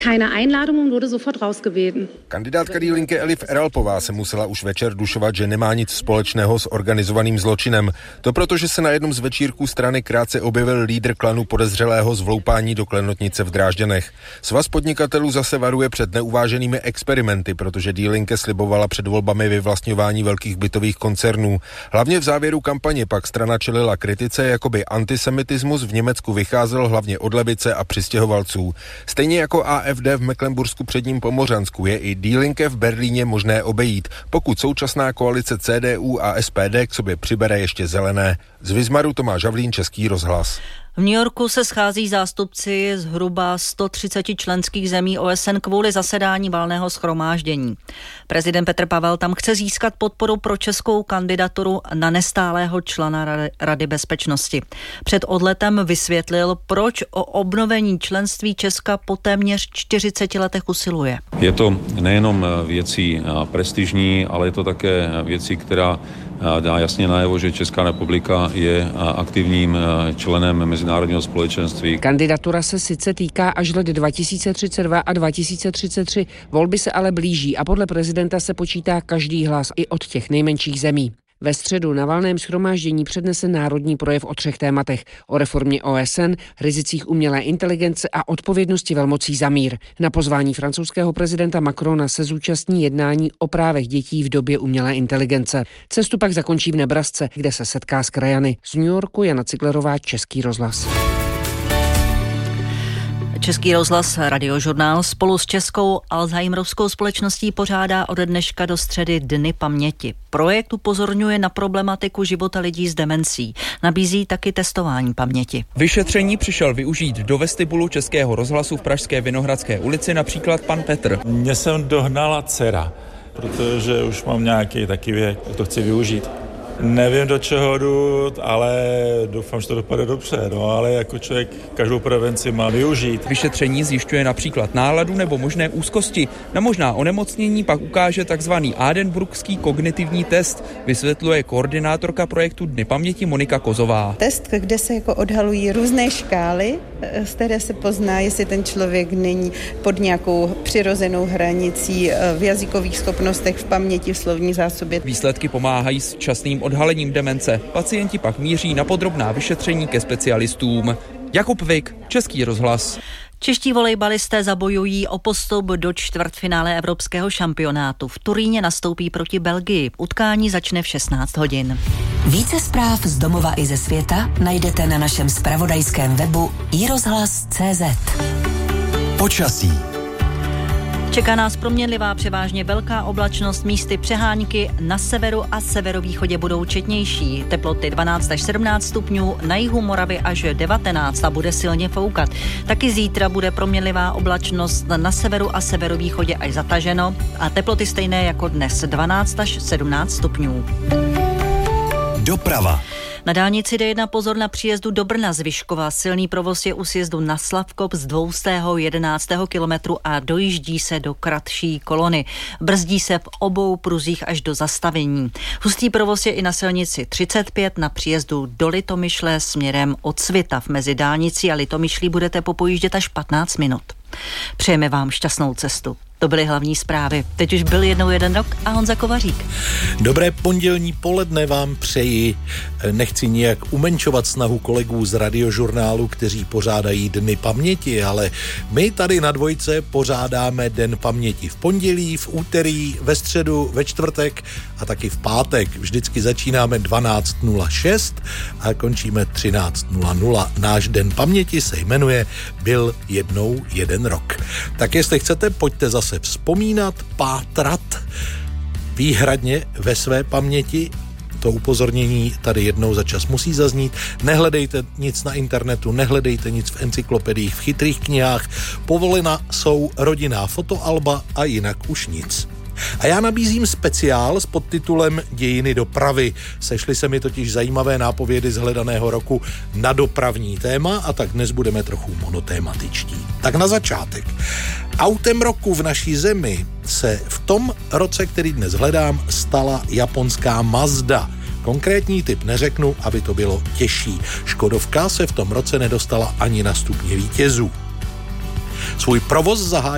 Keine Einladung und wurde sofort rausgebeten. Kandidátka Die Linke Elif Eralpová se musela už večer dušovat, že nemá nic společného s organizovaným zločinem. To proto, že se na jednom z večírků strany krátce objevil lídr klanu podezřelého z vloupání do klenotnice v Drážďanech. Svaz podnikatelů zase varuje před neuváženými experimenty, protože Die Linke slibovala před volbami vyvlastňování velkých bytových koncernů. Hlavně v závěru kampaně pak strana čelila kritice, jakoby antisemitismus v Německu vycházel hlavně od levice a přistěhovalců. Stejně jako AfD v Mecklenbursku předním Pomořansku je i Die Linke v Berlíně možné obejít, pokud současná koalice CDU a SPD k sobě přibere ještě zelené. Z Vizmaru Tomáš Havlín, Český rozhlas. V New Yorku se schází zástupci zhruba 130 členských zemí OSN kvůli zasedání valného shromáždění. Prezident Petr Pavel tam chce získat podporu pro českou kandidaturu na nestálého člena Rady bezpečnosti. Před odletem vysvětlil, proč o obnovení členství Česka po téměř 40 letech usiluje. Je to nejenom věcí prestižní, ale je to také věcí, která dá jasně najevo, že Česká republika je aktivním členem mezinárodního společenství. Kandidatura se sice týká až let 2032 a 2033, volby se ale blíží a podle prezidenta se počítá každý hlas i od těch nejmenších zemí. Ve středu na valném shromáždění přednese národní projev o 3 tématech. O reformě OSN, rizicích umělé inteligence a odpovědnosti velmocí za mír. Na pozvání francouzského prezidenta Macrona se zúčastní jednání o právech dětí v době umělé inteligence. Cestu pak zakončí v Nebrasce, kde se setká s krajany. Z New Yorku Jana Ciglerová, Český rozhlas. Český rozhlas Radiožurnál spolu s Českou Alzheimerovskou společností pořádá ode dneška do středy Dny paměti. Projekt upozorňuje na problematiku života lidí s demencí. Nabízí taky testování paměti. Vyšetření přišel využít do vestibulu Českého rozhlasu v pražské Vinohradské ulici například pan Petr. Mě jsem dohnala dcera, protože už mám nějaký taky věk, to chci využít. Nevím, do čeho jdu, ale doufám, že to dopadne dobře, ale jako člověk každou prevenci má využít. Vyšetření zjišťuje například náladu nebo možné úzkosti. Na možná onemocnění pak ukáže takzvaný Aadenbrookský kognitivní test, vysvětluje koordinátorka projektu Dny paměti Monika Kozová. Test, kde se jako odhalují různé škály, z které se pozná, jestli ten člověk není pod nějakou přirozenou hranicí v jazykových schopnostech, v paměti, v slovní zásobě. Výsledky pomáhají s časným odhalením demence. Pacienti pak míří na podrobná vyšetření ke specialistům. Jakub Vik, Český rozhlas. Čeští volejbalisté zabojují o postup do čtvrtfinále evropského šampionátu. V Turíně nastoupí proti Belgii. Utkání začne v 16 hodin. Více zpráv z domova i ze světa najdete na našem zpravodajském webu iRozhlas.cz. Počasí. Čeká nás proměnlivá, převážně velká oblačnost, místy přehánky, na severu a severovýchodě budou četnější. Teploty 12 až 17 stupňů, na jihu Moravy až 19 a bude silně foukat. Taky zítra bude proměnlivá oblačnost, na severu a severovýchodě až zataženo a teploty stejné jako dnes 12 až 17 stupňů. Doprava. Na dálnici D1 pozor na příjezdu do Brna z Vyškova. Silný provoz je u sjezdu na Slavkop z 211. kilometru a dojíždí se do kratší kolony. Brzdí se v obou pruzích až do zastavení. Hustý provoz je i na silnici 35 na příjezdu do Litomyšle směrem od Svitav. Mezi dálnicí a Litomyšlí budete popojíždět až 15 minut. Přejeme vám šťastnou cestu. To byly hlavní zprávy. Teď už byl jednou jeden rok a Honza Kovařík. Dobré pondělní poledne vám přeji. Nechci nijak umenšovat snahu kolegů z Radiožurnálu, kteří pořádají Dny paměti, ale my tady na Dvojce pořádáme Den paměti v pondělí, v úterý, ve středu, ve čtvrtek a taky v pátek. Vždycky začínáme 12:06 a končíme 13:00. Náš Den paměti se jmenuje Byl jednou jeden rok. Tak jestli chcete, pojďte zase vzpomínat, pátrat výhradně ve své paměti. To upozornění tady jednou za čas musí zaznít. Nehledejte nic na internetu, nehledejte nic v encyklopediích, v chytrých knihách. Povolena jsou rodinná fotoalba a jinak už nic. A já nabízím speciál s podtitulem Dějiny dopravy. Sešly se mi totiž zajímavé nápovědy z hledaného roku na dopravní téma a tak dnes budeme trochu monotématičtí. Tak na začátek. Autem roku v naší zemi se v tom roce, který dnes hledám, stala japonská Mazda. Konkrétní typ neřeknu, aby to bylo těžší. Škodovka se v tom roce nedostala ani na stupně vítězů. Svůj provoz zahájila